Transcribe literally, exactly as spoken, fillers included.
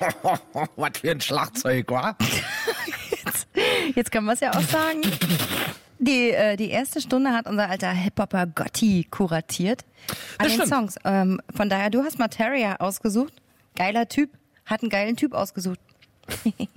Was für ein Schlagzeug, wa? Jetzt, jetzt können wir es ja auch sagen. Die, äh, die erste Stunde hat unser alter Hip-Hopper Gotti kuratiert an Das den stimmt. Songs. Ähm, von daher, du hast Materia ausgesucht. Geiler Typ. Hat einen geilen Typ ausgesucht.